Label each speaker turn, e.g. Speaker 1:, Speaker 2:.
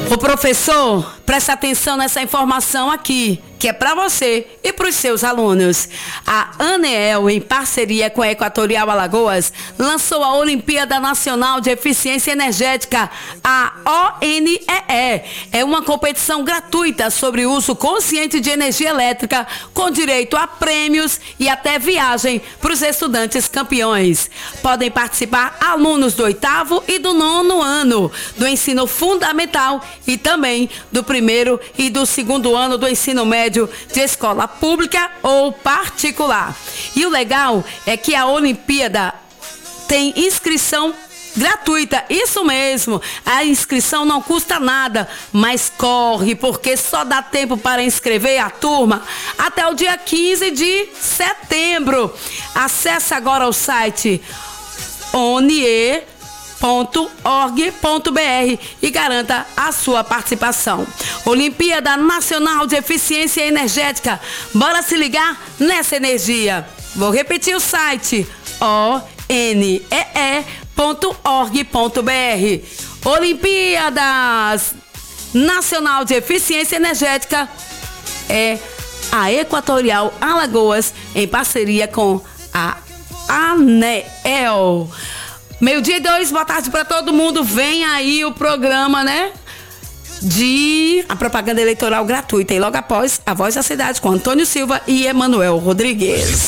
Speaker 1: Ô professor, presta atenção nessa informação aqui, que é para você e para os seus alunos. A ANEEL, em parceria com a Equatorial Alagoas, lançou a Olimpíada Nacional de Eficiência Energética, a ONEE. É uma competição gratuita sobre o uso consciente de energia elétrica, com direito a prêmios e até viagem para os estudantes campeões. Podem participar alunos do 8º e do 9º ano do ensino fundamental e também do 1º e do 2º ano do ensino médio de escola pública ou particular. E o legal é que a Olimpíada tem inscrição gratuita, isso mesmo, a inscrição não custa nada, mas corre, porque só dá tempo para inscrever a turma até o dia 15 de setembro. Acesse agora o site onee.org.br e garanta a sua participação. Olimpíada Nacional de Eficiência Energética. Bora se ligar nessa energia. Vou repetir o site: onee.org.br. Olimpíadas Nacional de Eficiência Energética é a Equatorial Alagoas em parceria com a ANEEL. 12:02, boa tarde para todo mundo. Vem aí o programa, né? De a propaganda eleitoral gratuita. E logo após, a Voz da Cidade com Antônio Silva e Emanuel Rodrigues.